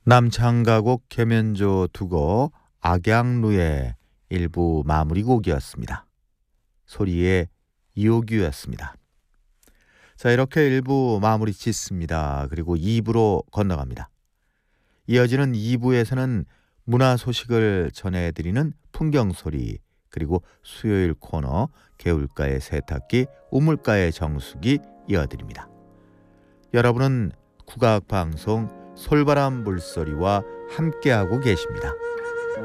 남창가곡 계면조 두곡 악양루의 일부 마무리곡이었습니다. 소리의 이호규였습니다. 자, 이렇게 일부 마무리 짓습니다. 그리고 2부로 건너갑니다. 이어지는 2부에서는 문화 소식을 전해드리는 풍경소리, 그리고 수요일 코너 개울가의 세탁기, 우물가의 정수기 이어드립니다. 여러분은 국악방송 솔바람 물소리와 함께하고 계십니다.